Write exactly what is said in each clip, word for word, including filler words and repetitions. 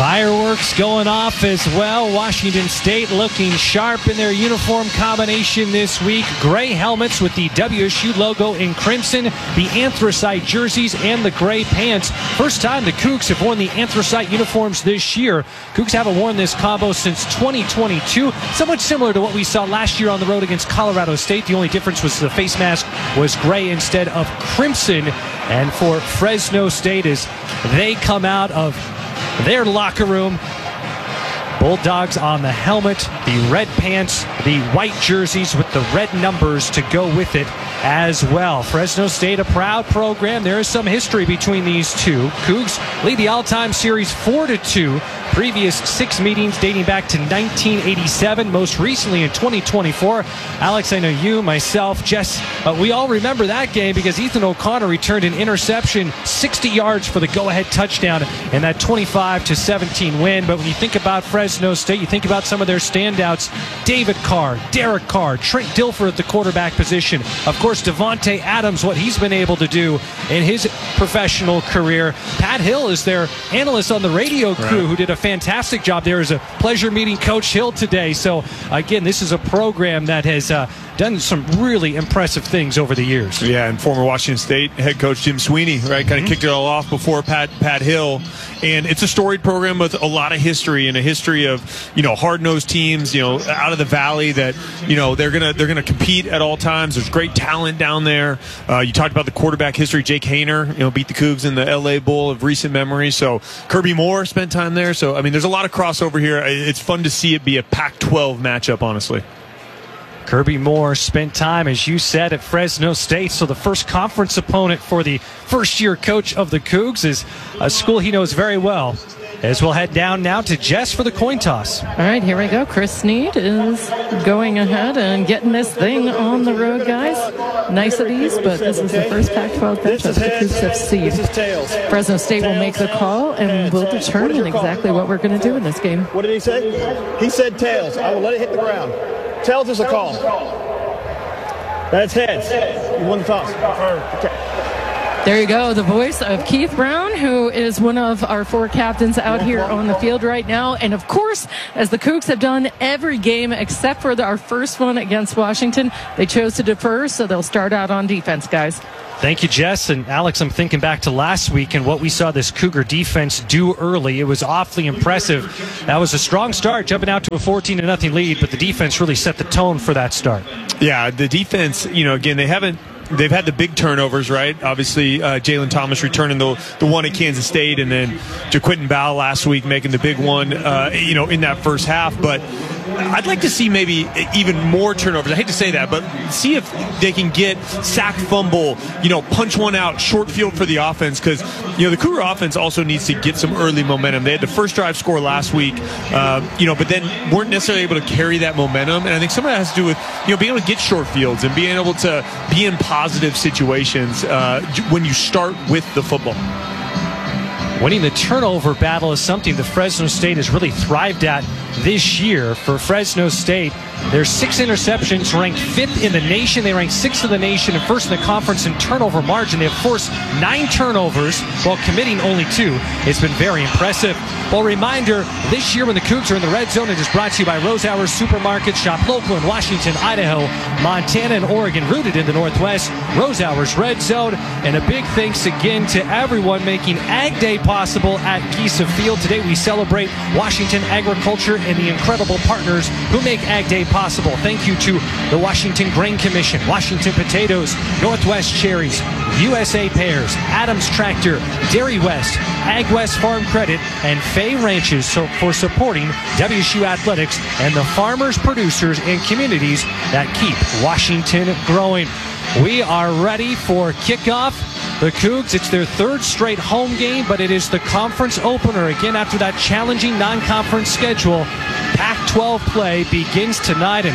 Fireworks going off as well. Washington State looking sharp in their uniform combination this week. Gray helmets with the W S U logo in crimson, the anthracite jerseys, and the gray pants. First time the Cougs have worn the anthracite uniforms this year. Cougs haven't worn this combo since twenty twenty-two. Somewhat similar to what we saw last year on the road against Colorado State. The only difference was the face mask was gray instead of crimson. And for Fresno State, as they come out of their locker room, Bulldogs on the helmet, the red pants, the white jerseys with the red numbers to go with it as well. Fresno State, a proud program. There is some history between these two. Cougs lead the all-time series four to two. Previous six meetings dating back to nineteen eighty-seven, most recently in twenty twenty-four. Alex, I know you, myself, Jess, uh, we all remember that game because Ethan O'Connor returned an interception sixty yards for the go-ahead touchdown in that twenty-five to seventeen win. But when you think about Fresno State, you think about some of their standouts: David Carr, Derek Carr, Trent Dilfer at the quarterback position. Of course, Devontae Adams, what he's been able to do in his professional career. Pat Hill is their analyst on the radio crew, right, who did a fantastic job there. It was a pleasure meeting Coach Hill today. So, again, this is a program that has uh, done some really impressive things over the years. Yeah, and former Washington State head coach Jim Sweeney, right, kind of mm-hmm. kicked it all off before Pat Pat Hill. And it's a storied program with a lot of history and a history of, you know, hard-nosed teams, you know, out of the valley that, you know, they're gonna they're gonna compete at all times. There's great talent down there. Uh, you talked about the quarterback history. Jake Haener, you know, beat the Cougs in the L A Bowl of recent memory. So Kirby Moore spent time there. So I mean, there's a lot of crossover here. It's fun to see it be a Pac twelve matchup, honestly. Kirby Moore spent time, as you said, at Fresno State. So the first conference opponent for the first-year coach of the Cougs is a school he knows very well. As we'll head down now to Jess for the coin toss. All right, here we go. Chris Snead is going ahead and getting this thing on the road, guys. Niceties, but this is the first Pac twelve matchup the Cougs have seen. Fresno State will make the call, and we'll determine exactly what we're going to do in this game. What did he say? He said tails. I will let it hit the ground. Tails is a call. That's heads. You won the toss. Okay. There you go, the voice of Keith Brown, who is one of our four captains out here on the field right now. And, of course, as the Cougs have done every game except for the, our first one against Washington, they chose to defer, so they'll start out on defense, guys. Thank you, Jess. And Alex, I'm thinking back to last week and what we saw this Cougar defense do early. It was awfully impressive. That was a strong start, jumping out to a fourteen to nothing lead, but the defense really set the tone for that start. Yeah, the defense, you know, again, they haven't They've had the big turnovers, right? Obviously, uh, Jalen Thomas returning the the one at Kansas State, and then JaQuinton Bow last week making the big one, uh, you know, in that first half. But I'd like to see maybe even more turnovers. I hate to say that, but see if they can get sack, fumble, you know, punch one out, short field for the offense, because, you know, the Cougar offense also needs to get some early momentum. They had the first drive score last week, uh, you know, but then weren't necessarily able to carry that momentum. And I think some of that has to do with, you know, being able to get short fields and being able to be in positive situations uh, when you start with the football. Winning the turnover battle is something that Fresno State has really thrived at this year. For Fresno State, there's six interceptions, ranked fifth in the nation. They rank sixth in the nation and first in the conference in turnover margin. They have forced nine turnovers while committing only two. It's been very impressive. Well, reminder, this year when the Cougs are in the red zone, it is brought to you by Rose Hours Supermarket. Shop local in Washington, Idaho, Montana, and Oregon, rooted in the Northwest. Rose Hours Red Zone. And a big thanks again to everyone making Ag Day possible at Giesa Field. Today we celebrate Washington agriculture and the incredible partners who make Ag Day possible. Thank you to the Washington Grain Commission, Washington Potatoes, Northwest Cherries, U S A Pears, Adams Tractor, Dairy West, Ag West Farm Credit, and Fay Ranches so for supporting W S U Athletics and the farmers, producers, and communities that keep Washington growing. We are ready for kickoff. The Cougs, it's their third straight home game, but it is the conference opener. Again, after that challenging non-conference schedule, Pac twelve play begins tonight, and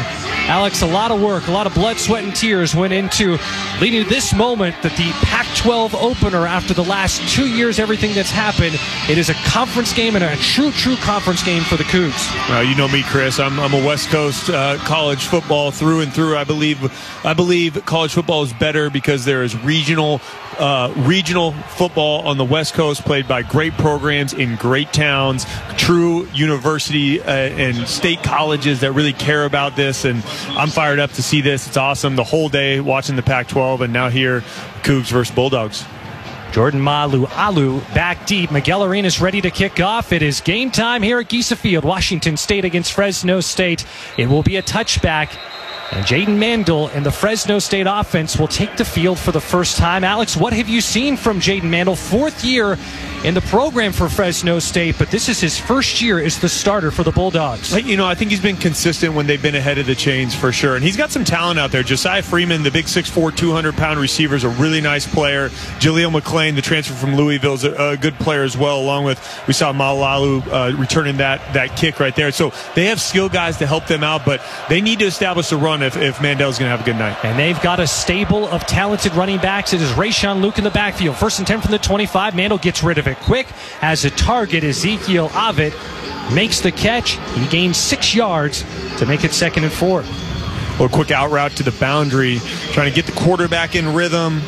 Alex, a lot of work, a lot of blood, sweat, and tears went into leading to this moment that the Pac twelve opener after the last two years, everything that's happened, it is a conference game and a true, true conference game for the Cougs. Well, you know me, Chris. I'm, I'm a West Coast uh, college football through and through. I believe I believe college football is better because there is regional uh, regional football on the West Coast played by great programs in great towns, true university uh, and state colleges that really care about this. And I'm fired up to see this. It's awesome. The whole day watching the Pac twelve, and now here, Cougs versus Bulldogs. Jordan Malualu back deep. Miguel Arenas ready to kick off. It is game time here at Giesa Field. Washington State against Fresno State. It will be a touchback. And Jaden Mandel and the Fresno State offense will take the field for the first time. Alex, what have you seen from Jaden Mandel? Fourth year in the program for Fresno State, but this is his first year as the starter for the Bulldogs. You know, I think he's been consistent when they've been ahead of the chains for sure. And he's got some talent out there. Josiah Freeman, the big six four, two hundred pound receiver, is a really nice player. Jaleel McClain, the transfer from Louisville, is a, a good player as well, along with, we saw Malalu uh, returning that, that kick right there. So they have skill guys to help them out, but they need to establish a run if, if Mandel's going to have a good night. And they've got a stable of talented running backs. It is Rayshawn Luke in the backfield. First and ten from the twenty-five. Mandel gets rid of it quick. As a target, Ezekiel Avid makes the catch. He gains six yards to make it second and four. A quick out route to the boundary, trying to get the quarterback in rhythm,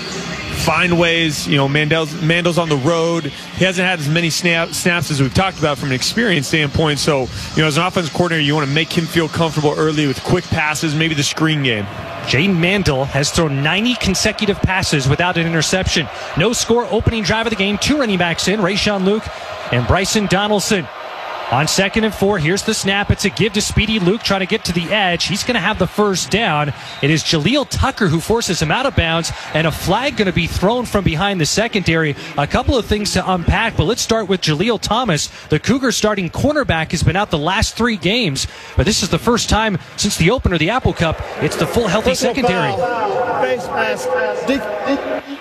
find ways. You know, Mandel's, Mandel's on the road. He hasn't had as many snap, snaps as we've talked about from an experience standpoint. So, you know, as an offensive coordinator, you want to make him feel comfortable early with quick passes, maybe the screen game. Jaden Mandel has thrown ninety consecutive passes without an interception. No score, opening drive of the game. Two running backs in, Rayshawn Luke and Bryson Donaldson. On second and four, here's the snap. It's a give to Speedy Luke trying to get to the edge. He's going to have the first down. It is Jaleel Tucker who forces him out of bounds, and a flag going to be thrown from behind the secondary. A couple of things to unpack, but let's start with Jaleel Thomas. The Cougar starting cornerback has been out the last three games, but this is the first time since the opener of the Apple Cup. It's the full healthy Personal secondary. foul. Face mask. Deep, deep.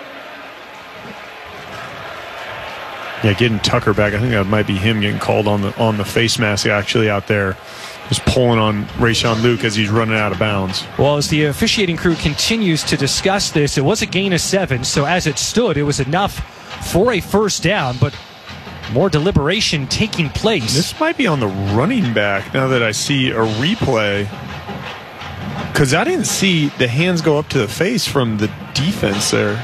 Yeah, getting Tucker back. I think that might be him getting called on the on the face mask actually out there. Just pulling on Rayshawn Luke as he's running out of bounds. Well, as the officiating crew continues to discuss this, it was a gain of seven, so as it stood, it was enough for a first down, but more deliberation taking place. This might be on the running back now that I see a replay, because I didn't see the hands go up to the face from the defense there.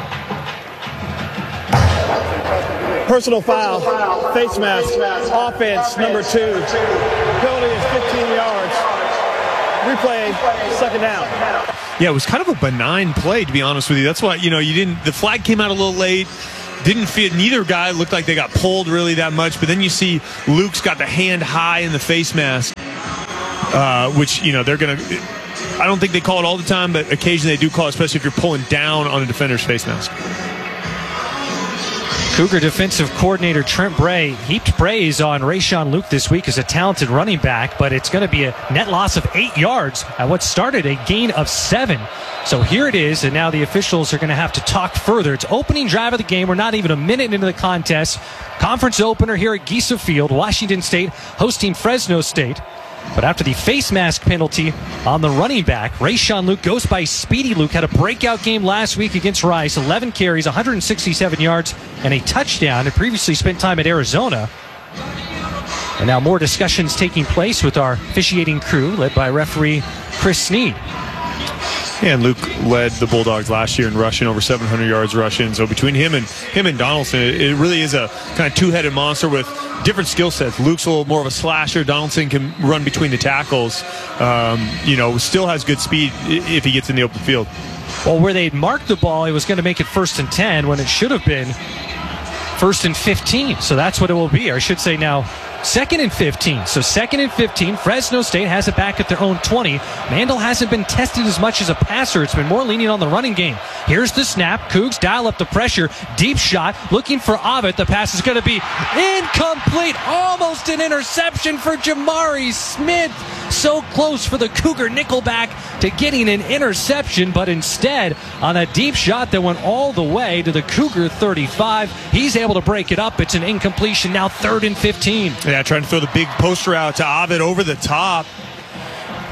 Personal foul. Face mask. Offense, number two. Penalty is fifteen yards. Replay, second down. Yeah, it was kind of a benign play, to be honest with you. That's why, you know, you didn't, the flag came out a little late. Didn't fit, neither guy looked like they got pulled really that much, but then you see Luke's got the hand high in the face mask, uh, which, you know, they're going to, I don't think they call it all the time, but occasionally they do call it, especially if you're pulling down on a defender's face mask. Cougar defensive coordinator Trent Bray heaped praise on Rayshawn Luke this week as a talented running back, but it's going to be a net loss of eight yards at what started a gain of seven. So here it is, and now the officials are going to have to talk further. It's opening drive of the game. We're not even a minute into the contest. Conference opener here at Giesa Field. Washington State hosting Fresno State. But after the face mask penalty on the running back, Rayshawn Luke goes by Speedy Luke. Had a breakout game last week against Rice. eleven carries, one hundred sixty-seven yards, and a touchdown. Had previously spent time at Arizona. And now more discussions taking place with our officiating crew, led by referee Chris Sneed. Yeah, and Luke led the Bulldogs last year in rushing, over seven hundred yards rushing. So between him and him and Donaldson, it, it really is a kind of two-headed monster with different skill sets. Luke's a little more of a slasher. Donaldson can run between the tackles. Um, you know, still has good speed if he gets in the open field. Well, where they'd marked the ball, it was going to make it first and ten when it should have been first and fifteen. So that's what it will be. Or I should say now second and fifteen. So second and fifteen. Fresno State has it back at their own twenty. Mandel hasn't been tested as much as a passer. It's been more leaning on the running game. Here's the snap. Cougs dial up the pressure. Deep shot. Looking for Ovid. The pass is going to be incomplete. Almost an interception for Jamari Smith. So close for the Cougar nickelback to getting an interception, but instead on a deep shot that went all the way to the Cougar thirty-five, he's able to break it up. It's an incompletion. Now third and fifteen. Yeah, trying to throw the big poster out to Ovid over the top.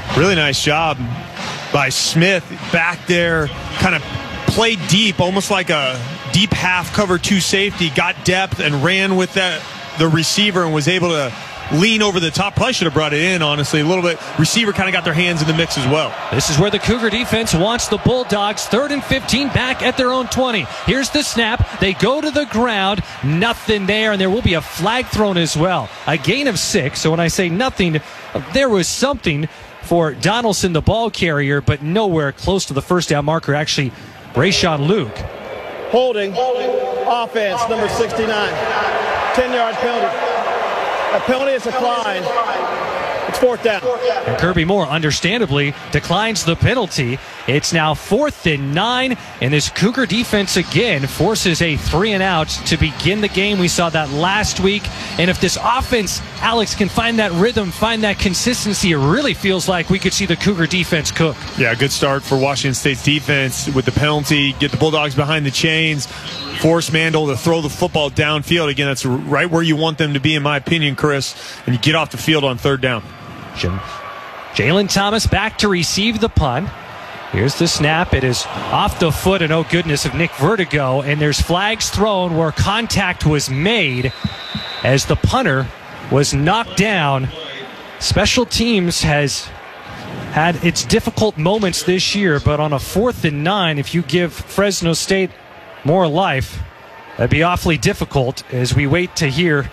Really nice job by Smith back there, kind of played deep, almost like a deep half cover two safety, got depth and ran with that the receiver and was able to lean over the top. Probably should have brought it in, honestly, a little bit. Receiver kind of got their hands in the mix as well. This is where the Cougar defense wants the Bulldogs. Third and fifteen back at their own twenty. Here's the snap. They go to the ground. Nothing there, and there will be a flag thrown as well. A gain of six. So when I say nothing, there was something for Donaldson, the ball carrier, but nowhere close to the first down marker. Actually, Rayshawn Luke. Holding. Offense, number sixty-nine. ten-yard penalty. A penalty is declined. It's fourth down. And Kirby Moore, understandably, declines the penalty. It's now fourth and nine, and this Cougar defense again forces a three and out to begin the game. We saw that last week, and if this offense, Alex, can find that rhythm, find that consistency, it really feels like we could see the Cougar defense cook. Yeah, good start for Washington State's defense with the penalty. Get the Bulldogs behind the chains. Force Mandel to throw the football downfield. Again, that's right where you want them to be, in my opinion, Chris. And you get off the field on third down. Jalen Thomas back to receive the punt. Here's the snap. It is off the foot, and oh goodness, of Nick Vertigo. And there's flags thrown where contact was made as the punter was knocked down. Special teams has had its difficult moments this year, but on a fourth and nine, if you give Fresno State more life, that'd be awfully difficult as we wait to hear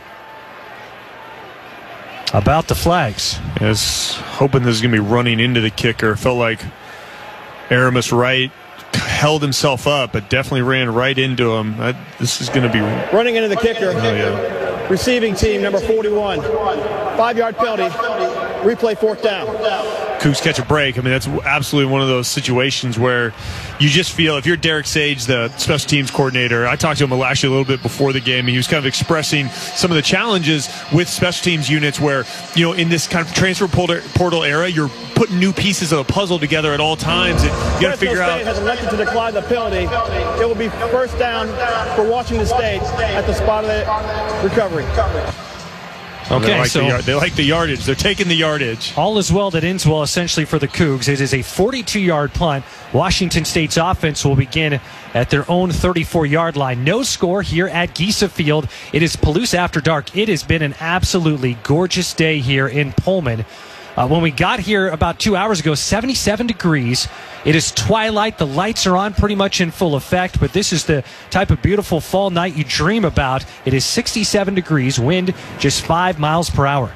about the flags. I was hoping this is going to be running into the kicker. Felt like Aramis Wright held himself up, but definitely ran right into him. I, this is going to be running into the kicker. Oh, yeah. Receiving team number forty-one. Five-yard penalty. Replay fourth down. Cougs catch a break. I mean, that's absolutely one of those situations where you just feel, if you're Derek Sage, the special teams coordinator, I talked to him actually a little bit before the game, and he was kind of expressing some of the challenges with special teams units where, you know, in this kind of transfer portal era, you're putting new pieces of a puzzle together at all times, and you got to figure out. State has elected to decline the penalty. It will be first down for Washington State at the spot of the recovery. Okay, they like, so the yard, they like the yardage. They're taking the yardage. All is well that ends well, essentially, for the Cougs. It is a forty-two-yard punt. Washington State's offense will begin at their own thirty-four-yard line. No score here at Giesa Field. It is Palouse After Dark. It has been an absolutely gorgeous day here in Pullman. Uh, when we got here about two hours ago, seventy-seven degrees. It is twilight. The lights are on pretty much in full effect, but this is the type of beautiful fall night you dream about. It is sixty-seven degrees, wind just five miles per hour.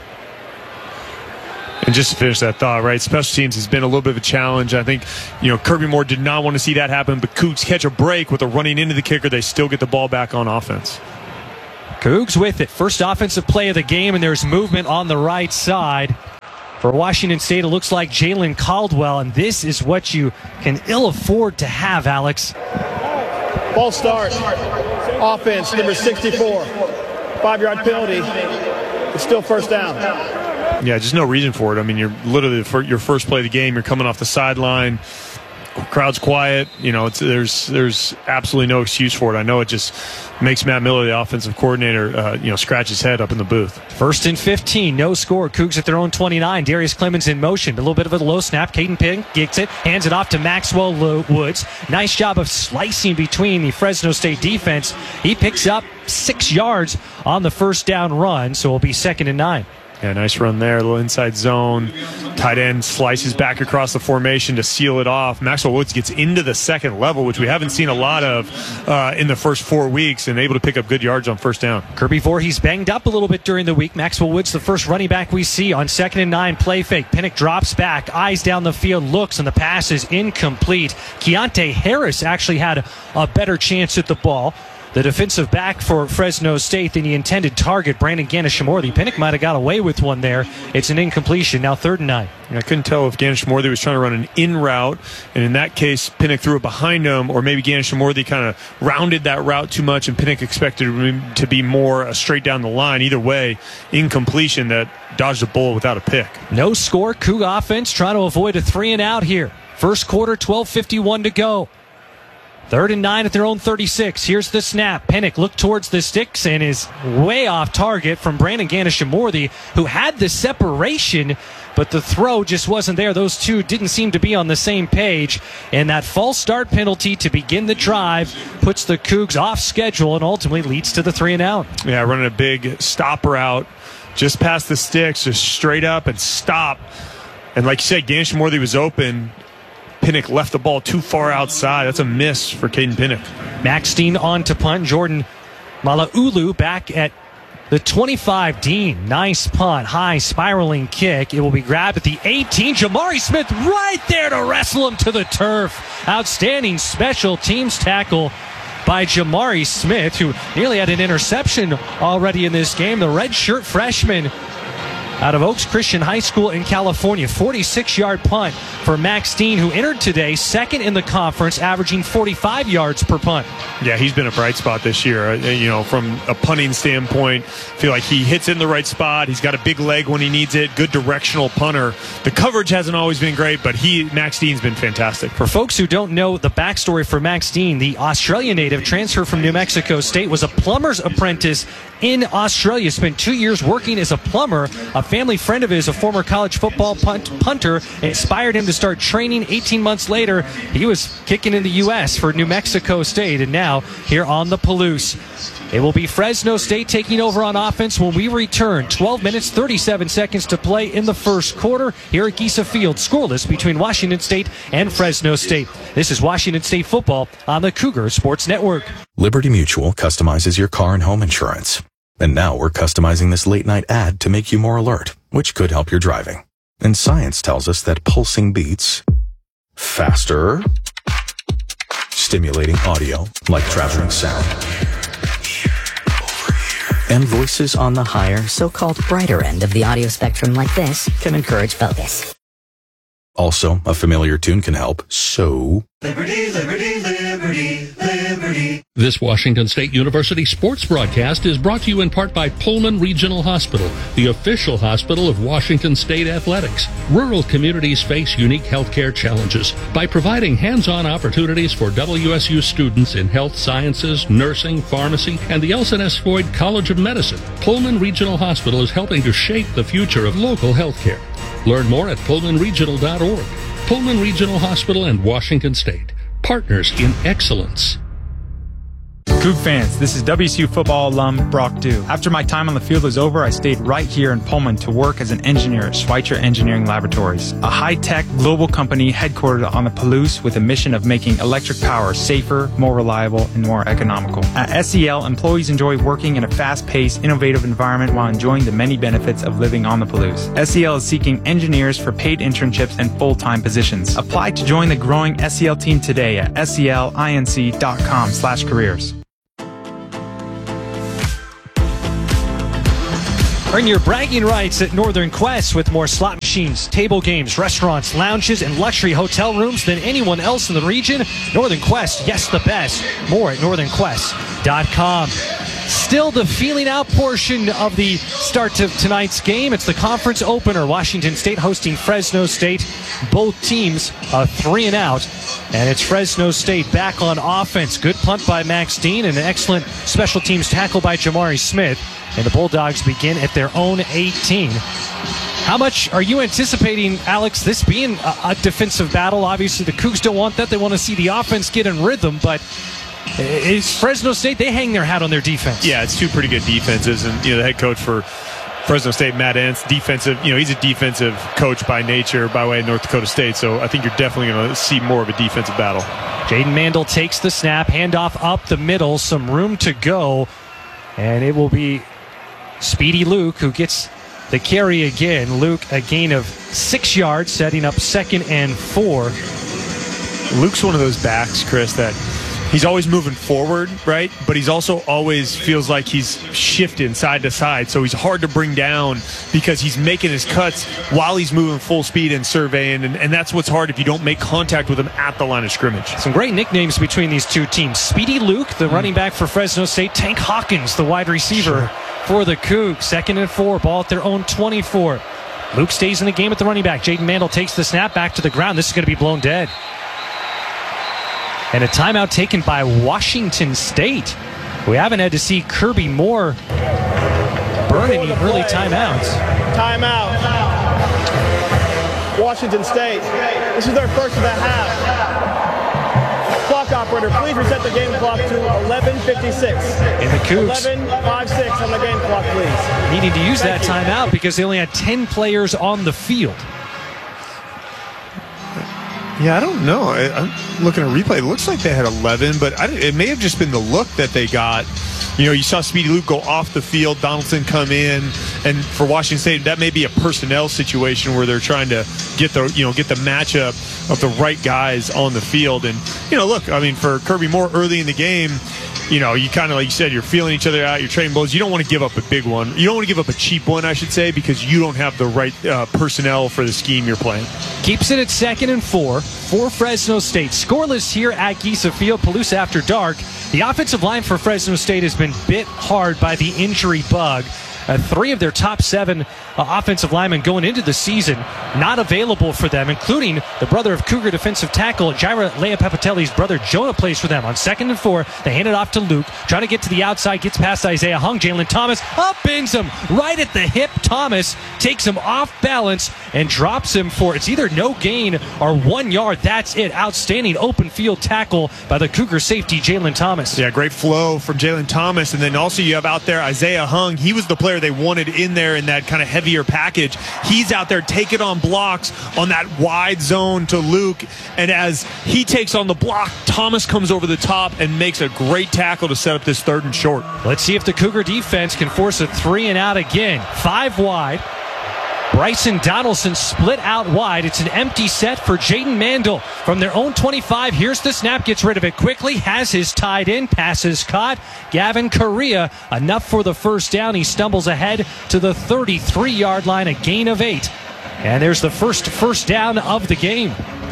And just to finish that thought, right, special teams has been a little bit of a challenge. I think, you know, Kirby Moore did not want to see that happen, but Cougs catch a break with a running into the kicker. They still get the ball back on offense. Cougs with it. First offensive play of the game, and there's movement on the right side. For Washington State, it looks like Jalen Caldwell, and this is what you can ill afford to have, Alex. Ball start. Offense, number sixty-four. Five-yard penalty. It's still first down. Yeah, just no reason for it. I mean, you're literally for your first play of the game. You're coming off the sideline. Crowd's quiet. You know, it's, there's there's absolutely no excuse for it. I know it just makes Matt Miller, the offensive coordinator, uh, you know, scratch his head up in the booth. First and fifteen, no score. Cougs at their own twenty-nine. Darius Clemens in motion. A little bit of a low snap. Caden Pink gets it, hands it off to Maxwell Woods. Nice job of slicing between the Fresno State defense. He picks up six yards on the first down run, so it'll be second and nine. Yeah, nice run there. A little inside zone. Tight end slices back across the formation to seal it off. Maxwell Woods gets into the second level, which we haven't seen a lot of uh, in the first four weeks, and able to pick up good yards on first down. Kirby Voorhees banged up a little bit during the week. Maxwell Woods, the first running back we see on second and nine. Play fake. Pinnock drops back, eyes down the field, looks, and the pass is incomplete. Keontae Harris actually had a better chance at the ball. The defensive back for Fresno State than the intended target, Brandon Ganeshamorthy. Pinnock might have got away with one there. It's an incompletion. Now third and nine. I couldn't tell if Ganeshamorthy was trying to run an in route, and in that case, Pinnock threw it behind him, or maybe Ganeshamorthy kind of rounded that route too much, and Pinnock expected him to be more uh, straight down the line. Either way, incompletion that dodged a bullet without a pick. No score. Cougar offense trying to avoid a three and out here. First quarter, twelve fifty-one to go. Third and nine at their own thirty-six. Here's the snap. Pinnock looked towards the sticks and is way off target from Brandon Ganeshamorthy, who had the separation but the throw just wasn't there. Those two didn't seem to be on the same page, and that false start penalty to begin the drive puts the Cougs off schedule and ultimately leads to the three and out. Yeah, running a big stop route just past the sticks, just straight up and stop. And like you said, Ganshmore was open. Pinnock left the ball too far outside. That's a miss for Caden Pinnock. Max Dean on to punt. Jordan Malaulu back at the twenty-five. Dean, nice punt, high spiraling kick. It will be grabbed at the eighteen. Jamari Smith right there to wrestle him to the turf. Outstanding special teams tackle by Jamari Smith, who nearly had an interception already in this game. The redshirt freshman out of Oaks Christian High School in California. forty-six-yard punt for Max Dean, who entered today second in the conference, averaging forty-five yards per punt. Yeah, he's been a bright spot this year. Uh, you know, from a punting standpoint, I feel like he hits in the right spot. He's got a big leg when he needs it. Good directional punter. The coverage hasn't always been great, but he, Max Dean's been fantastic. For folks who don't know the backstory for Max Dean, the Australian native transferred from New Mexico State, was a plumber's apprentice in Australia. Spent two years working as a plumber. A family friend of his, a former college football punt, punter, inspired him to start training. eighteen months later, he was kicking in the U S for New Mexico State, and now here on the Palouse. It will be Fresno State taking over on offense when we return. twelve minutes, thirty-seven seconds to play in the first quarter here at Giesa Field. Scoreless between Washington State and Fresno State. This is Washington State football on the Cougar Sports Network. Liberty Mutual customizes your car and home insurance. And now we're customizing this late-night ad to make you more alert, which could help your driving. And science tells us that pulsing beats faster, stimulating audio like traveling sound, and voices on the higher, so-called brighter end of the audio spectrum like this can encourage focus. Also, a familiar tune can help, so... Liberty, liberty, liberty, liberty. This Washington State University sports broadcast is brought to you in part by Pullman Regional Hospital, the official hospital of Washington State Athletics. Rural communities face unique healthcare challenges. By providing hands-on opportunities for W S U students in health sciences, nursing, pharmacy, and the Elson S. Floyd College of Medicine, Pullman Regional Hospital is helping to shape the future of local healthcare. Learn more at pullman regional dot org. Pullman Regional Hospital and Washington State. Partners in excellence. Coug fans, this is W S U football alum Brock Dew. After my time on the field was over, I stayed right here in Pullman to work as an engineer at Schweitzer Engineering Laboratories, a high-tech global company headquartered on the Palouse with a mission of making electric power safer, more reliable, and more economical. At S E L, employees enjoy working in a fast-paced, innovative environment while enjoying the many benefits of living on the Palouse. S E L is seeking engineers for paid internships and full-time positions. Apply to join the growing S E L team today at selinc dot com slash careers. Earn your bragging rights at Northern Quest with more slot machines, table games, restaurants, lounges, and luxury hotel rooms than anyone else in the region. Northern Quest, yes, the best. More at northern quest dot com. Still the feeling out portion of the start of tonight's game. It's the conference opener. Washington State hosting Fresno State. Both teams are three and out. And it's Fresno State back on offense. Good punt by Max Dean and an excellent special teams tackle by Jamari Smith. And the Bulldogs begin at their own eighteen. How much are you anticipating, Alex, this being a, a defensive battle? Obviously, the Cougs don't want that. They want to see the offense get in rhythm, but it's Fresno State. They hang their hat on their defense. Yeah, it's two pretty good defenses. And, you know, the head coach for Fresno State, Matt Entz, defensive, you know, he's a defensive coach by nature by way of North Dakota State. So I think you're definitely going to see more of a defensive battle. Jaden Mandel takes the snap, handoff up the middle, some room to go. And it will be Speedy Luke who gets the carry again. Luke, a gain of six yards, setting up second and four. Luke's one of those backs, Chris, that he's always moving forward, right? But he's also always feels like he's shifting side to side. So he's hard to bring down because he's making his cuts while he's moving full speed and surveying. And, and that's what's hard if you don't make contact with him at the line of scrimmage. Some great nicknames between these two teams. Speedy Luke, the mm. running back for Fresno State. Tank Hawkins, the wide receiver. Sure. For the Cougs, second and four, ball at their own twenty-four. Luke stays in the game at the running back. Jaden Mandel takes the snap back to the ground. This is going to be blown dead. And a timeout taken by Washington State. We haven't had to see Kirby Moore burn any early timeouts. Timeout. Washington State. This is their first of the half. Clock operator, please reset the game clock to eleven fifty-six. And the Cougs eleven fifty-six on the game clock, please. needing to use Thank that you. timeout because they only had ten players on the field. Yeah, I don't know. I, I'm looking at a replay. It looks like they had eleven, but I, it may have just been the look that they got. You know, you saw Speedy Luke go off the field, Donaldson come in, and for Washington State, that may be a personnel situation where they're trying to get the, you know, get the matchup of the right guys on the field. And, you know, look, I mean, for Kirby Moore early in the game, you know, you kind of, like you said, you're feeling each other out, you're trading blows. You don't want to give up a big one. You don't want to give up a cheap one, I should say, because you don't have the right uh, personnel for the scheme you're playing. Keeps it at second and four for Fresno State. Scoreless here at Giesa Field, Palouse after dark. The offensive line for Fresno State has been bit hard by the injury bug. Uh, three of their top seven uh, offensive linemen going into the season not available for them, including the brother of Cougar defensive tackle Jaira Leapapatelli's brother Jonah plays for them. On second and four, they hand it off to Luke, trying to get to the outside, gets past Isaiah Hung. Jalen Thomas up bings him right at the hip. Thomas takes him off balance and drops him for, it's either no gain or one yard. That's it. Outstanding open field tackle by the Cougar safety Jalen Thomas. Yeah, great flow from Jalen Thomas. And then also you have out there Isaiah Hung. He was the player they wanted in there in that kind of heavier package. He's out there taking on blocks on that wide zone to Luke. And as he takes on the block, Thomas comes over the top and makes a great tackle to set up this third and short. Let's see if the Cougar defense can force a three and out again. Five wide. Bryson Donaldson split out wide. It's an empty set for Jaden Mandel from their own twenty-five. Here's the snap, gets rid of it quickly, has his tied in, passes caught. Gavin Correa, enough for the first down. He stumbles ahead to the thirty-three-yard line, a gain of eight. And there's the first first down of the game.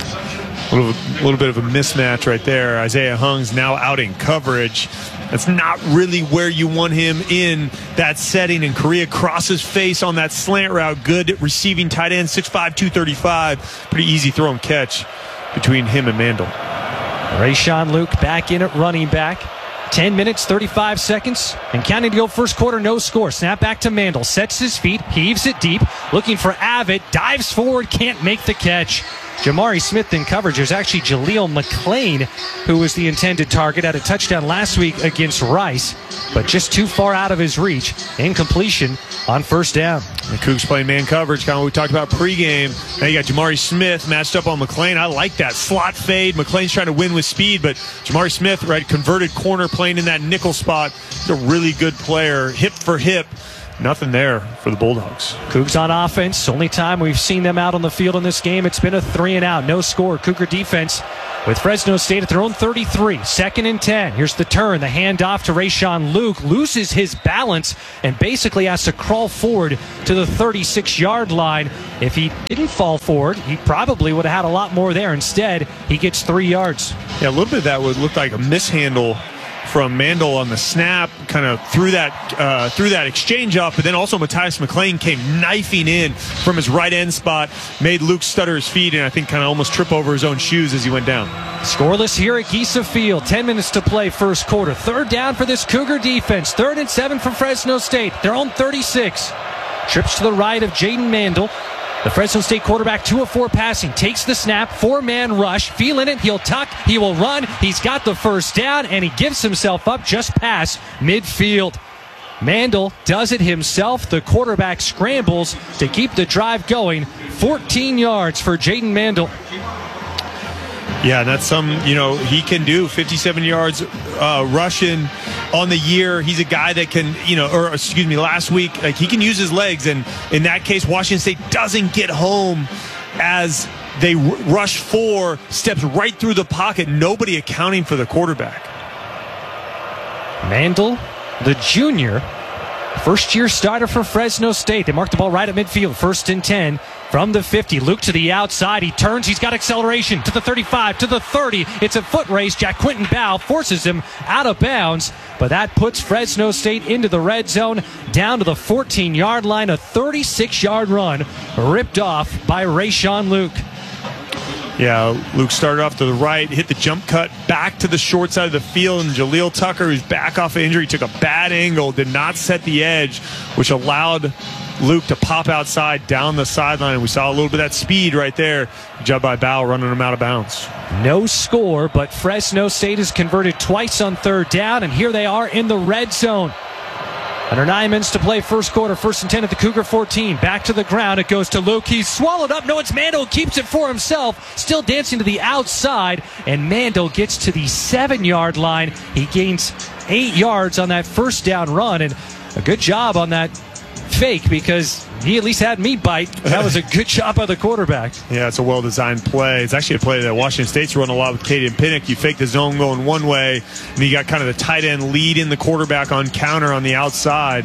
A little, little bit of a mismatch right there. Isaiah Hung's now out in coverage. That's not really where you want him in that setting. And Correa crosses face on that slant route. Good receiving tight end, six five, two thirty-five. Pretty easy throw and catch between him and Mandel. Rayshawn Luke back in at running back. ten minutes, thirty-five seconds, and counting to go first quarter, no score. Snap back to Mandel, sets his feet, heaves it deep, looking for Avid, dives forward, can't make the catch. Jamari Smith in coverage. There's actually Jaleel McClain, who was the intended target, had a touchdown last week against Rice, but just too far out of his reach. Incompletion on first down. The Cougs playing man coverage, kind of what we talked about pregame. Now you got Jamari Smith matched up on McClain. I like that slot fade. McClain's trying to win with speed, but Jamari Smith, right, converted corner, playing in that nickel spot. He's a really good player, hip for hip. Nothing there for the Bulldogs. Cougs on offense. Only time we've seen them out on the field in this game. It's been a three and out. No score. Cougar defense with Fresno State at their own thirty-three. Second and ten. Here's the turn. The handoff to Rayshawn Luke. Loses his balance and basically has to crawl forward to the thirty-six-yard line. If he didn't fall forward, he probably would have had a lot more there. Instead, he gets three yards. Yeah, a little bit of that would look like a mishandle from Mandel on the snap, kind of threw that uh, threw that exchange up, but then also Matthias McClain came knifing in from his right end spot, made Luke stutter his feet, and I think kind of almost trip over his own shoes as he went down. Scoreless here at Giesa Field. Ten minutes to play first quarter. Third down for this Cougar defense. Third and seven for Fresno State. Their own thirty-six. Trips to the right of Jaden Mandel. The Fresno State quarterback, two of four passing, takes the snap, four-man rush, feeling it, he'll tuck, he will run, he's got the first down, and he gives himself up just past midfield. Mandel does it himself. The quarterback scrambles to keep the drive going. fourteen yards for Jaden Mandel. Yeah, and that's some, you know, he can do fifty-seven yards uh, rushing on the year. He's a guy that can, you know, or excuse me, last week, like he can use his legs. And in that case, Washington State doesn't get home as they r- rush four, steps right through the pocket, nobody accounting for the quarterback. Mandel, the junior, first-year starter for Fresno State. They mark the ball right at midfield, first and ten. From the fifty, Luke to the outside. He turns. He's got acceleration to the thirty-five, to the thirty. It's a foot race. Jack Quinton Bow forces him out of bounds, but that puts Fresno State into the red zone, down to the fourteen-yard line. A thirty-six-yard run ripped off by Rayshawn Luke. Yeah, Luke started off to the right, hit the jump cut back to the short side of the field, and Jaleel Tucker, who's back off of injury, took a bad angle, did not set the edge, which allowed Luke to pop outside down the sideline. We saw a little bit of that speed right there. Good job by Bow running him out of bounds. No score, but Fresno State has converted twice on third down, and here they are in the red zone. Under nine minutes to play, first quarter, first and ten at the Cougar fourteen. Back to the ground, it goes to Luke. He's swallowed up. No, it's Mandel, keeps it for himself. Still dancing to the outside, and Mandel gets to the seven-yard line. He gains eight yards on that first down run, and a good job on that fake because he at least had me bite. That was a good job by the quarterback. Yeah, it's a well-designed play. It's actually a play that Washington State's run a lot with Caden Pinnock. You fake the zone going one way, and you got kind of the tight end lead in the quarterback on counter on the outside.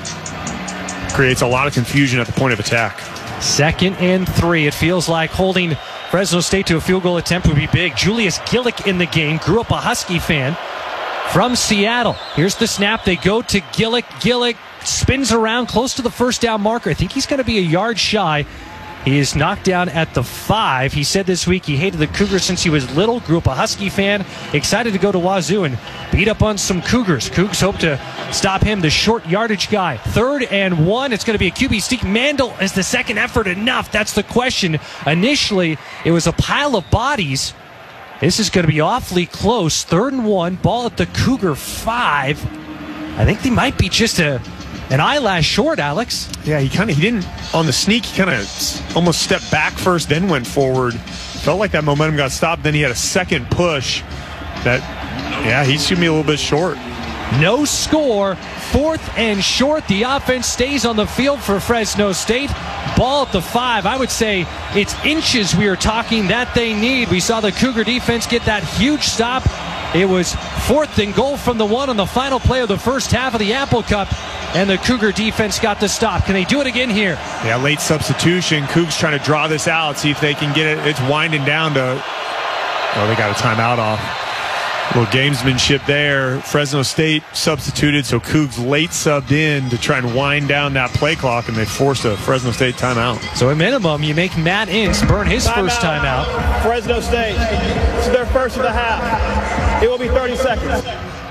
Creates a lot of confusion at the point of attack. Second and three. It feels like holding Fresno State to a field goal attempt would be big. Julius Gillick in the game. Grew up a Husky fan from Seattle. Here's the snap. They go to Gillick. Gillick spins around close to the first down marker. I think he's going to be a yard shy. He is knocked down at the five. He said this week he hated the Cougars since he was little. Grew up a Husky fan. Excited to go to Wazoo and beat up on some Cougars. Cougs hope to stop him, the short yardage guy. Third and one. It's going to be a Q B sneak. Mandel is the second effort enough? That's the question. Initially, it was a pile of bodies. This is going to be awfully close. Third and one. Ball at the Cougar five. I think they might be just a an eyelash short, Alex. Yeah, he kind of, he didn't, on the sneak, he kind of almost stepped back first, then went forward. Felt like that momentum got stopped. Then he had a second push. That, yeah, he should be a little bit short. No score. Fourth and short. The offense stays on the field for Fresno State. Ball at the five. I would say it's inches we are talking that they need. We saw the Cougar defense get that huge stop. It was fourth and goal from the one on the final play of the first half of the Apple Cup, and the Cougar defense got the stop. Can they do it again here? Yeah, late substitution. Cougs trying to draw this out, see if they can get it. It's winding down to, oh, they got a timeout off. A little gamesmanship there. Fresno State substituted, so Cougs late subbed in to try and wind down that play clock, and they forced a Fresno State timeout. So at minimum, you make Matt Ince burn his Time first out. timeout. Fresno State. This is their first of the half. It will be thirty seconds.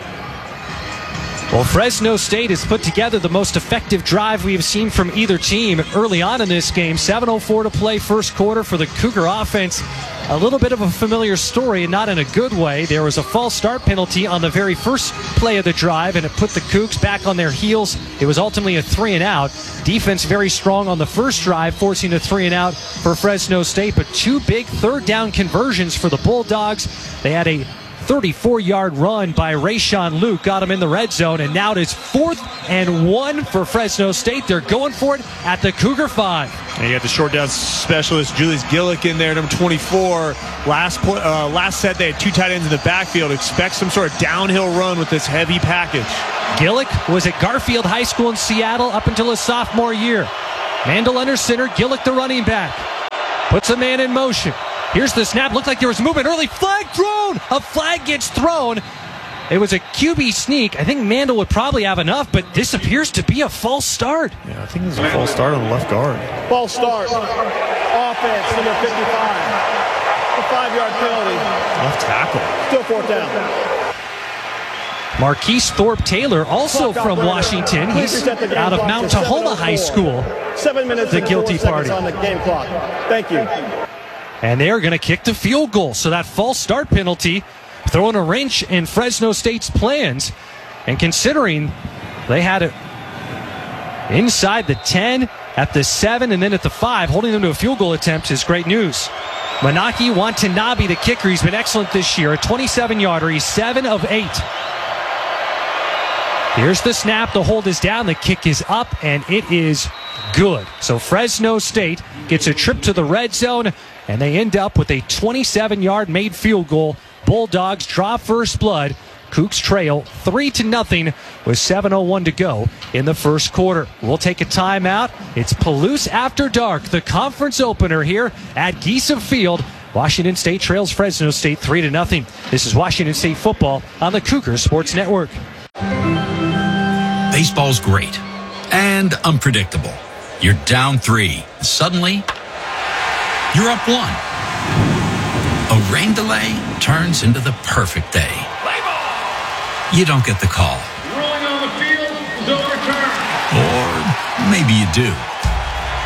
Well, Fresno State has put together the most effective drive we have seen from either team early on in this game. seven oh four to play first quarter for the Cougar offense. A little bit of a familiar story, and not in a good way. There was a false start penalty on the very first play of the drive, and it put the Cougs back on their heels. It was ultimately a three and out. Defense very strong on the first drive, forcing a three and out for Fresno State, but two big third down conversions for the Bulldogs. They had a thirty-four-yard run by Rayshawn Luke, got him in the red zone, and now it is fourth and one for Fresno State. They're going for it at the Cougar five. And you got the short down specialist, Julius Gillick, in there, number twenty-four. Last po- uh, last set, they had two tight ends in the backfield. Expect some sort of downhill run with this heavy package. Gillick was at Garfield High School in Seattle up until his sophomore year. Mandel under center, Gillick the running back. Puts a man in motion. Here's the snap. Looked like there was movement early. Flag thrown. A flag gets thrown. It was a Q B sneak. I think Mandel would probably have enough, but this appears to be a false start. Yeah, I think this is a false start on the left guard. False start. Offense, number fifty-five. A five-yard penalty. Left tackle. Still fourth down. Marquise Thorpe Taylor, also from Washington. He's out of Mount Tahoma High School. Seven minutes The and guilty four party. seconds on the game clock. Thank you. And they're going to kick the field goal. So that false start penalty throwing a wrench in Fresno State's plans. And considering they had it inside the ten, at the seven, and then at the five, holding them to a field goal attempt is great news. Manaki Watanabe, the kicker, he's been excellent this year. A twenty-seven-yarder. He's seven of eight. Here's the snap. The hold is down. The kick is up, and it is good. So Fresno State gets a trip to the red zone, and they end up with a twenty-seven-yard made field goal. Bulldogs draw first blood. Cougs trail three to nothing with seven oh one to go in the first quarter. We'll take a timeout. It's Palouse After Dark, the conference opener here at Giesa Field. Washington State trails Fresno State three to nothing. This is Washington State football on the Cougar Sports Network. Baseball's great and unpredictable. You're down three. Suddenly, you're up one. A rain delay turns into the perfect day. You don't get the call. Ruling on the field is overturned. Or maybe you do.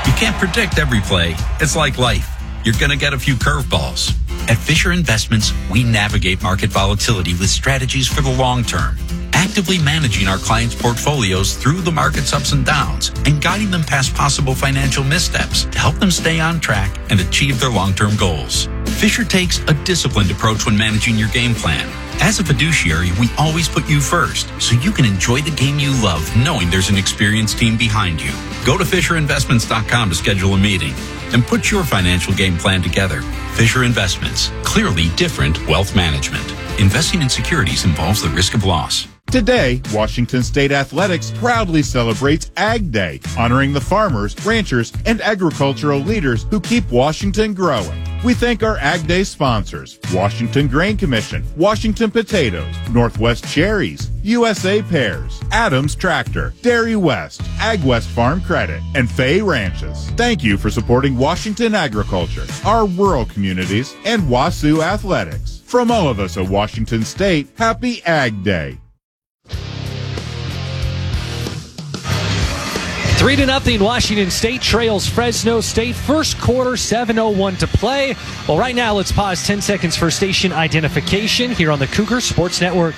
You can't predict every play. It's like life. You're going to get a few curveballs. At Fisher Investments, we navigate market volatility with strategies for the long term, actively managing our clients' portfolios through the market's ups and downs and guiding them past possible financial missteps to help them stay on track and achieve their long-term goals. Fisher takes a disciplined approach when managing your game plan. As a fiduciary, we always put you first, so you can enjoy the game you love knowing there's an experienced team behind you. Go to Fisher Investments dot com to schedule a meeting and put your financial game plan together. Fisher Investments, clearly different wealth management. Investing in securities involves the risk of loss. Today, Washington State Athletics proudly celebrates Ag Day, honoring the farmers, ranchers, and agricultural leaders who keep Washington growing. We thank our Ag Day sponsors, Washington Grain Commission, Washington Potatoes, Northwest Cherries, U S A Pears, Adams Tractor, Dairy West, Ag West Farm Credit, and Fay Ranches. Thank you for supporting Washington agriculture, our rural communities, and WASU athletics. From all of us at Washington State, happy Ag Day. Three to nothing, Washington State trails Fresno State. First quarter, seven oh one to play. Well, right now, let's pause ten seconds for station identification here on the Cougar Sports Network.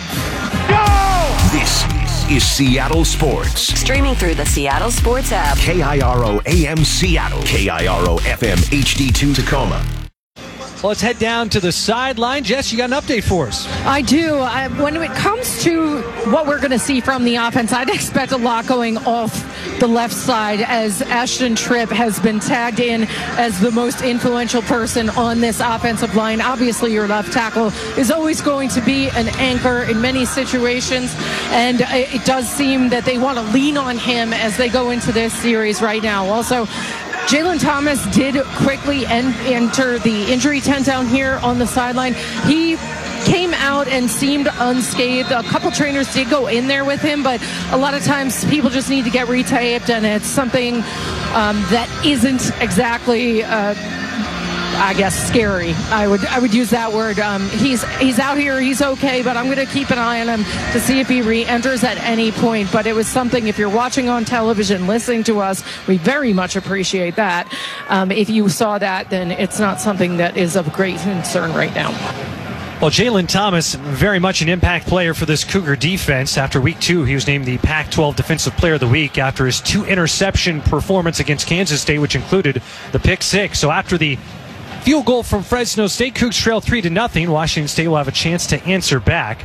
This is Seattle Sports. Streaming through the Seattle Sports app. K I R O A M Seattle. K I R O F M H D two Tacoma. Well, let's head down to the sideline. Jess, you got an update for us. I do. I, when it comes to what we're going to see from the offense, I'd expect a lot going off the left side as Ashton Tripp has been tagged in as the most influential person on this offensive line. Obviously, your left tackle is always going to be an anchor in many situations, and it does seem that they want to lean on him as they go into this series right now. Also, Jalen Thomas did quickly en- enter the injury tent down here on the sideline. He came out and seemed unscathed. A couple trainers did go in there with him, but a lot of times people just need to get retaped, and it's something um, that isn't exactly, uh, I guess, scary. I would I would use that word. Um, he's he's out here. He's okay, but I'm going to keep an eye on him to see if he re-enters at any point. But it was something, if you're watching on television, listening to us, we very much appreciate that. Um, if you saw that, then it's not something that is of great concern right now. Well, Jalen Thomas, very much an impact player for this Cougar defense. After week two, he was named the Pac twelve Defensive Player of the Week after his two-interception performance against Kansas State, which included the pick six. So after the field goal from Fresno State, Cougs trail three to nothing. Washington State will have a chance to answer back.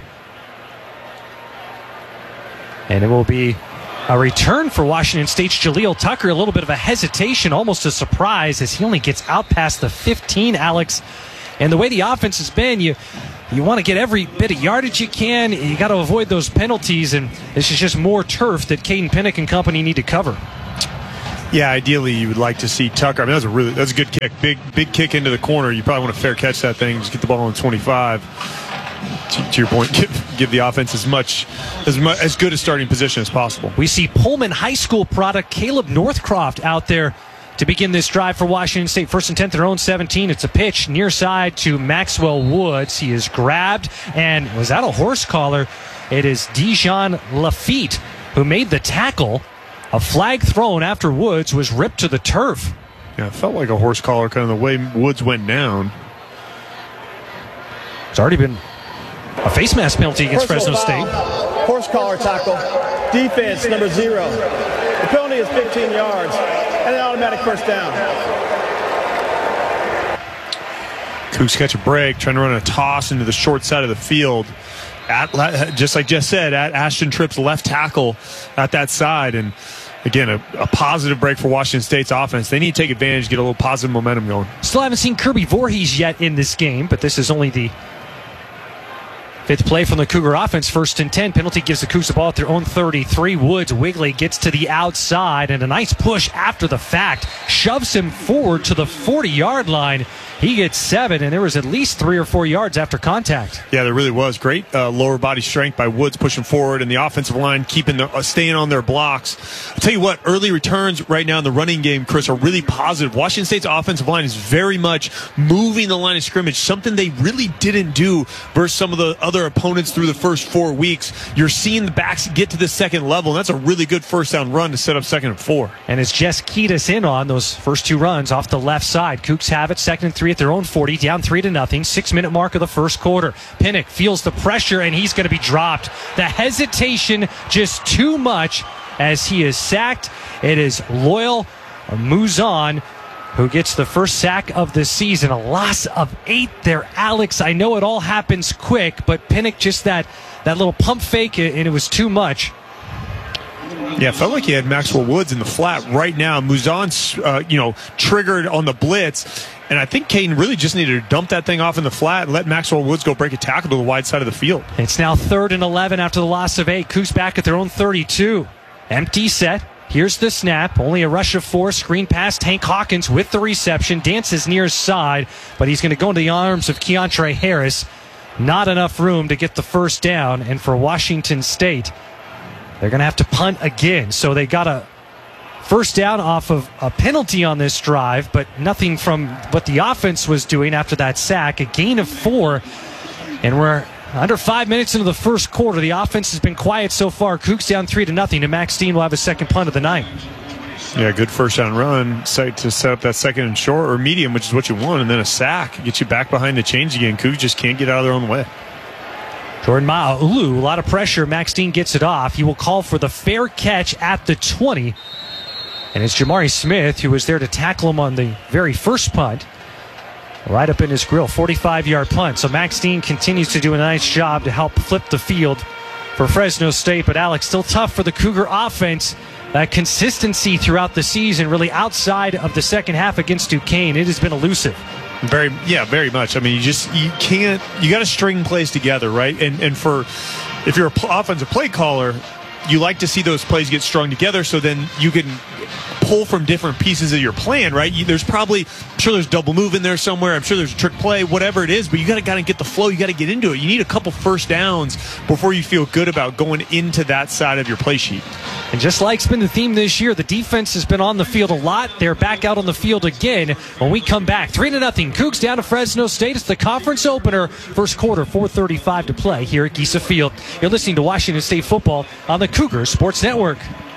And it will be a return for Washington State's Jaleel Tucker. A little bit of a hesitation, almost a surprise, as he only gets out past the fifteen, Alex. And the way the offense has been, you you want to get every bit of yardage you can. You got to avoid those penalties, and this is just more turf that Caden Pinnock and company need to cover. Yeah, ideally you would like to see Tucker. I mean, that's a really that's a good kick, big big kick into the corner. You probably want to fair catch that thing, just get the ball on twenty-five. To, to your point, give, give the offense as much as much as good a starting position as possible. We see Pullman High School product Caleb Northcroft out there to begin this drive for Washington State. First and ten, their own seventeen. It's a pitch near side to Maxwell Woods. He is grabbed, and was that a horse collar? It is Dijon Lafitte who made the tackle. A flag thrown after Woods was ripped to the turf. Yeah, it felt like a horse collar kind of the way Woods went down. It's already been a face mask penalty against Personal Fresno foul. State. Horse collar tackle. Defense, number zero. The penalty is fifteen yards and an automatic first down. Cougs catch a break, trying to run a toss into the short side of the field. At, just like Jess said, at Ashton Tripp's left tackle at that side. And again, a, a positive break for Washington State's offense. They need to take advantage, get a little positive momentum going. Still haven't seen Kirby Voorhees yet in this game, but this is only the fifth play from the Cougar offense. First and ten. Penalty gives the Cougs the ball at their own thirty-three. Woods, Wigley gets to the outside, and a nice push after the fact shoves him forward to the forty-yard line. He gets seven, and there was at least three or four yards after contact. Yeah, there really was. Great uh, lower body strength by Woods pushing forward, and the offensive line keeping the, uh, staying on their blocks. I'll tell you what, early returns right now in the running game, Chris, are really positive. Washington State's offensive line is very much moving the line of scrimmage, something they really didn't do versus some of the other other opponents through the first four weeks, you're seeing the backs get to the second level, and that's a really good first down run to set up second and four. And as Jess keyed us in on those first two runs off the left side, Cougs have it second and three at their own forty, down three to nothing, six-minute mark of the first quarter. Pinnock feels the pressure, and he's going to be dropped. The hesitation just too much as he is sacked. It is Loyal Mouzon who gets the first sack of the season. A loss of eight there, Alex. I know it all happens quick, but Pinnock just that, that little pump fake, and it was too much. Yeah, it felt like he had Maxwell Woods in the flat right now. Mouzon's, uh, you know, triggered on the blitz, and I think Caden really just needed to dump that thing off in the flat and let Maxwell Woods go break a tackle to the wide side of the field. It's now third and eleven after the loss of eight. Cougs back at their own thirty-two. Empty set. Here's the snap. Only a rush of four. Screen pass. Tank Hawkins with the reception. Dances near side, but he's going to go into the arms of Keontre Harris. Not enough room to get the first down. And for Washington State, they're going to have to punt again. So they got a first down off of a penalty on this drive, but nothing from what the offense was doing after that sack. A gain of four. And we're under five minutes into the first quarter. The offense has been quiet so far. Cougs down three to nothing, and Max Steen will have a second punt of the night. Yeah, good first down run set to set up that second and short or medium, which is what you want, and then a sack get you back behind the chains again. Cougs just can't get out of their own way. Jordan Ma'ulu, a lot of pressure. Max Steen gets it off. He will call for the fair catch at the twenty, and it's Jamari Smith who was there to tackle him on the very first punt. Right up in his grill, forty-five-yard punt. So Max Steen continues to do a nice job to help flip the field for Fresno State. But Alex, still tough for the Cougar offense. That consistency throughout the season, really outside of the second half against Duquesne, it has been elusive. Very, yeah, very much. I mean, you just you can't. You got to string plays together, right? And and for if you're an offensive play caller, you like to see those plays get strung together, so then you can pull from different pieces of your plan, right? You, there's probably, I'm sure there's double move in there somewhere. I'm sure there's a trick play, whatever it is, but you got to kind of get the flow. You got to get into it. You need a couple first downs before you feel good about going into that side of your play sheet. And just like's been the theme this year, the defense has been on the field a lot. They're back out on the field again when we come back. Three to nothing. Cougs down to Fresno State. It's the conference opener. First quarter, four thirty-five to play here at Giesa Field. You're listening to Washington State football on the Cougar Sports Network.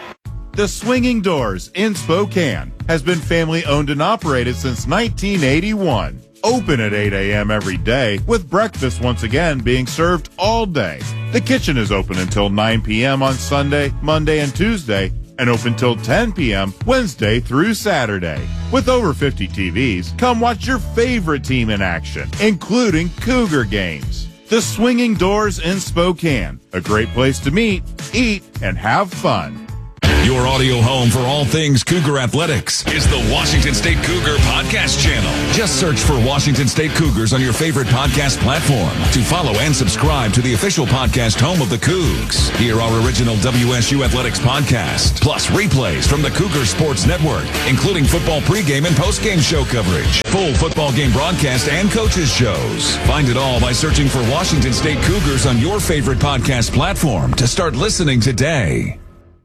The Swinging Doors in Spokane has been family owned and operated since nineteen eighty-one. Open at eight a.m. every day, with breakfast once again being served all day. The kitchen is open until nine p.m. on Sunday, Monday, and Tuesday, and open till ten p.m. Wednesday through Saturday. With over fifty T Vs, come watch your favorite team in action, including Cougar games. The Swinging Doors in Spokane, a great place to meet, eat, and have fun. Your audio home for all things Cougar athletics is the Washington State Cougar Podcast Channel. Just search for Washington State Cougars on your favorite podcast platform to follow and subscribe to the official podcast home of the Cougs. Hear our original W S U Athletics podcast, plus replays from the Cougar Sports Network, including football pregame and postgame show coverage, full football game broadcast, and coaches shows. Find it all by searching for Washington State Cougars on your favorite podcast platform to start listening today.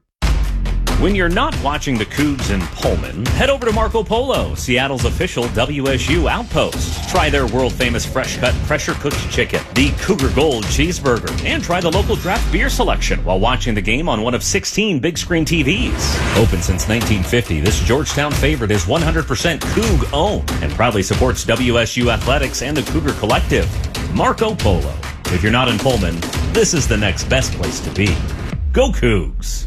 When you're not watching the Cougs in Pullman, head over to Marco Polo, Seattle's official W S U outpost. Try their world-famous fresh-cut, pressure-cooked chicken, the Cougar Gold cheeseburger, and try the local draft beer selection while watching the game on one of sixteen big-screen T Vs. Open since nineteen fifty, this Georgetown favorite is one hundred percent Coug-owned and proudly supports W S U Athletics and the Cougar Collective. Marco Polo. If you're not in Pullman, this is the next best place to be. Go Cougs!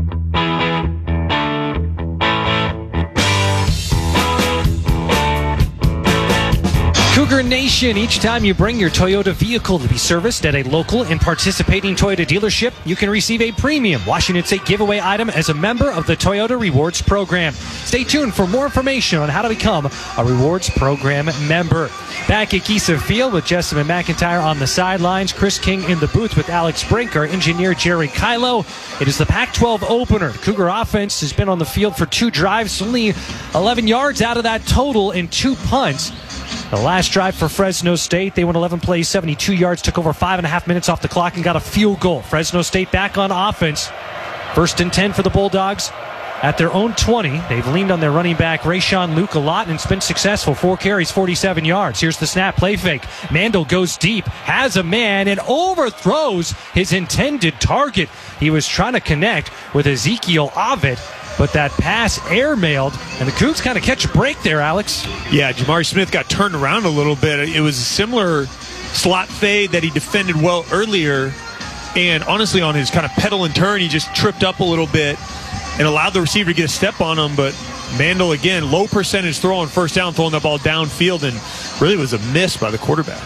Cougar Nation, each time you bring your Toyota vehicle to be serviced at a local and participating Toyota dealership, you can receive a premium Washington State giveaway item as a member of the Toyota Rewards Program. Stay tuned for more information on how to become a Rewards Program member. Back at Giesa Field with Jessamine McIntyre on the sidelines, Chris King in the booth with Alex Brink, our engineer Jerry Kylo. It is the Pac twelve opener. Cougar offense has been on the field for two drives, only eleven yards out of that total and two punts. The last drive for Fresno State, they went eleven plays, seventy-two yards, took over five and a half minutes off the clock and got a field goal. Fresno State back on offense. First and ten for the Bulldogs at their own twenty. They've leaned on their running back, Rayshawn Luke, a lot, and it's been successful. Four carries, forty-seven yards. Here's the snap, play fake. Mandel goes deep, has a man, and overthrows his intended target. He was trying to connect with Ezekiel Ovid, but that pass airmailed, and the Cougs kind of catch a break there, Alex. Yeah, Jamari Smith got turned around a little bit. It was a similar slot fade that he defended well earlier, and honestly, on his kind of pedal and turn, he just tripped up a little bit and allowed the receiver to get a step on him. But Mandel, again, low percentage throw on first down, throwing that ball downfield, and really was a miss by the quarterback.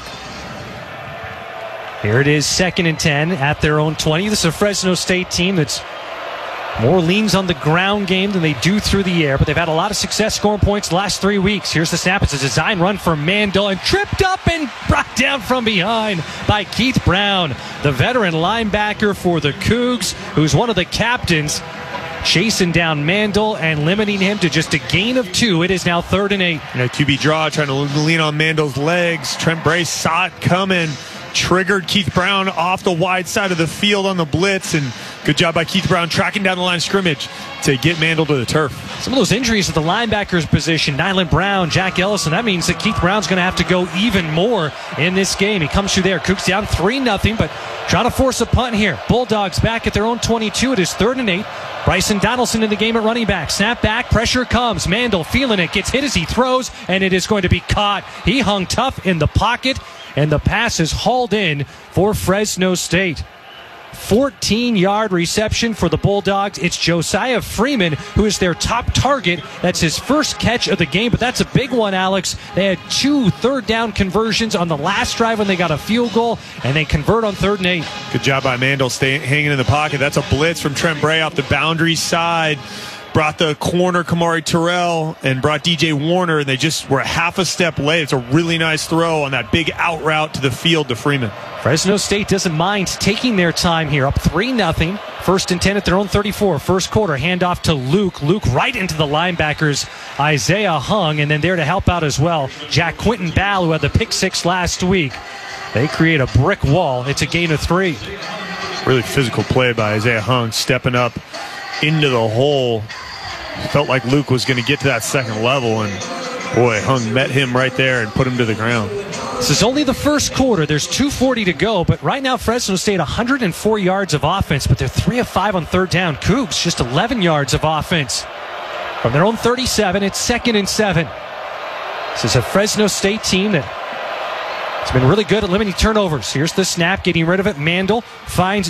Here it is, second and ten at their own twenty. This is a Fresno State team that's more leans on the ground game than they do through the air, but they've had a lot of success scoring points the last three weeks. Here's the snap. It's a design run for Mandel, and tripped up and brought down from behind by Keith Brown, the veteran linebacker for the Cougs, who's one of the captains, chasing down Mandel and limiting him to just a gain of two. It is now third and eight. You know, Q B draw, trying to lean on Mandel's legs. Trent Bray saw it coming, triggered Keith Brown off the wide side of the field on the blitz, and good job by Keith Brown tracking down the line of scrimmage to get Mandel to the turf. Some of those injuries at the linebackers position, Nyland Brown, Jack Ellison, that means that Keith Brown's going to have to go even more in this game. He comes through there. Cougs down three nothing, but trying to force a punt here. Bulldogs back at their own twenty-two. It is third and eight. Bryson Donaldson in the game at running back. Snap back, pressure comes. Mandel feeling it, gets hit as he throws, and it is going to be caught. He hung tough in the pocket, and the pass is hauled in for Fresno State. fourteen-yard reception for the Bulldogs. It's Josiah Freeman who is their top target. That's his first catch of the game, but that's a big one, Alex. They had two third down conversions on the last drive when they got a field goal, and they convert on third and eight. Good job by Mandel staying hanging in the pocket. That's a blitz from Trent Bray off the boundary side. Brought the corner Kamari Terrell and brought D J Warner, and they just were half a step late. It's a really nice throw on that big out route to the field to Freeman. Fresno State doesn't mind taking their time here, up three nothing. First and ten at their own thirty-four. First quarter, handoff to Luke. Luke right into the linebackers. Isaiah Hung, and then there to help out as well, Jack Quinton Ball, who had the pick six last week. They create a brick wall. It's a gain of three. Really physical play by Isaiah Hung, stepping up into the hole. Felt like Luke was going to get to that second level, and boy, Hung met him right there and put him to the ground. This is only the first quarter. There's two forty to go, but right now Fresno State one hundred four yards of offense, but they're three of five on third down. Cougs just eleven yards of offense. From their own thirty-seven, it's second and seven. This is a Fresno State team that has been really good at limiting turnovers. Here's the snap, getting rid of it. Mandel finds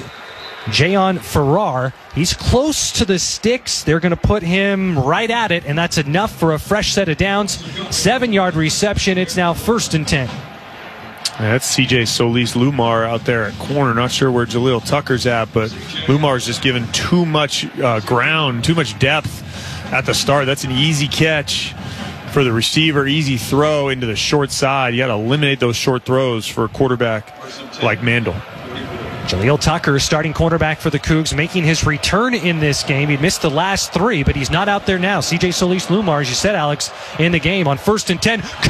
Jayon Farrar. He's close to the sticks. They're going to put him right at it, and that's enough for a fresh set of downs. Seven-yard reception. It's now first and ten. Yeah, that's C J Solis Lumar out there at corner. Not sure where Jaleel Tucker's at, but Lumar's just given too much uh, ground, too much depth at the start. That's an easy catch for the receiver, easy throw into the short side. You got to eliminate those short throws for a quarterback like Mandel. Jaleel Tucker, starting cornerback for the Cougs, making his return in this game. He missed the last three, but he's not out there now. C J Solis Lumar, as you said, Alex, in the game on first and ten.